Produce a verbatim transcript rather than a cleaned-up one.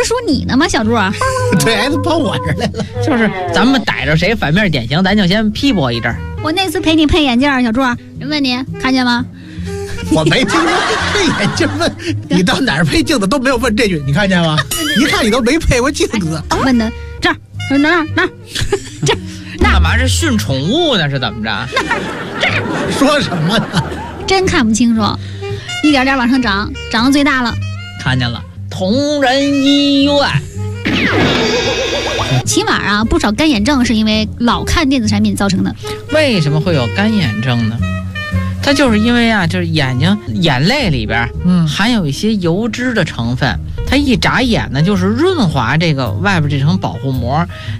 是说你呢吗，小猪？ 对，还跑我这儿来了。 就是咱们逮着谁反面典型，咱就先批驳一阵儿。 我那次陪你配眼镜，小猪，人问你看见吗？ 我没听说配眼镜问你到哪儿配镜子都没有问这句，你看见吗？一看你都没配过镜子。 问的这儿哪儿哪儿这那干嘛是训宠物呢？是怎么着？ 这儿说什么呢？ 真看不清楚，一点点往上涨，涨到最大了。 看见了，同仁医院。 起码啊，不少干眼症是因为老看电子产品造成的。 为什么会有干眼症呢？它就是因为啊，就是眼睛眼泪里边，嗯，含有一些油脂的成分，它一眨眼呢，就是润滑这个外边这层保护膜，